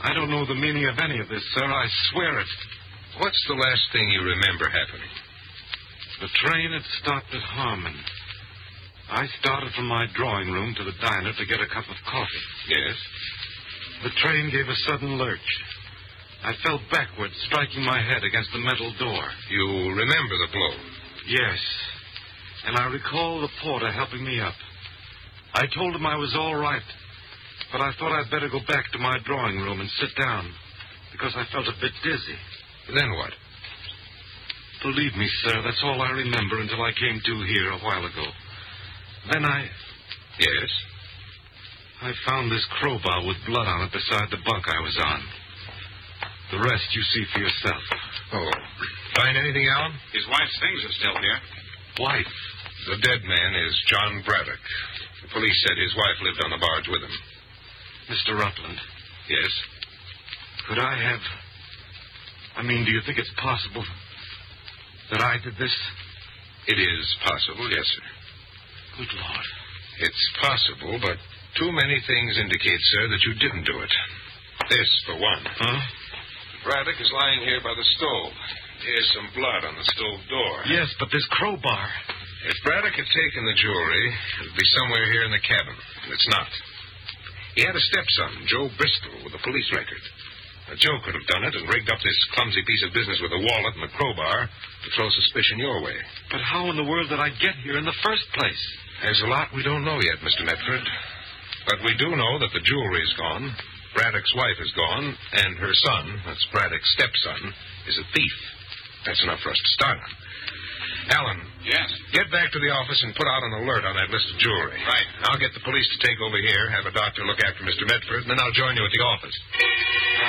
I don't know the meaning of any of this, sir. I swear it. What's the last thing you remember happening? The train had stopped at Harmon. I started from my drawing room to the diner to get a cup of coffee. Yes? The train gave a sudden lurch. I fell backward, striking my head against the metal door. You remember the blow? Yes. And I recall the porter helping me up. I told him I was all right, but I thought I'd better go back to my drawing room and sit down because I felt a bit dizzy. Then what? Believe me, sir, that's all I remember until I came to here a while ago. Then Yes? I found this crowbar with blood on it beside the bunk I was on. The rest you see for yourself. Oh. Find anything, Alan? His wife's things are still here. Wife? The dead man is John Braddock. The police said his wife lived on the barge with him. Mr. Rutland. Yes? Could I have... do you think it's possible that I did this? It is possible, yes, sir. Good Lord. It's possible, but too many things indicate, sir, that you didn't do it. This, for one. Huh? Braddock is lying here by the stove. Here's some blood on the stove door. Yes, but this crowbar... If Braddock had taken the jewelry, it would be somewhere here in the cabin. And it's not. He had a stepson, Joe Bristol, with a police record. Now, Joe could have done it and rigged up this clumsy piece of business with a wallet and a crowbar to throw suspicion your way. But how in the world did I get here in the first place? There's a lot we don't know yet, Mr. Medford. But we do know that the jewelry is gone, Braddock's wife is gone, and her son, that's Braddock's stepson, is a thief. That's enough for us to start on. Alan. Yes? Get back to the office and put out an alert on that list of jewelry. Right. I'll get the police to take over here, have a doctor look after Mr. Medford, and then I'll join you at the office.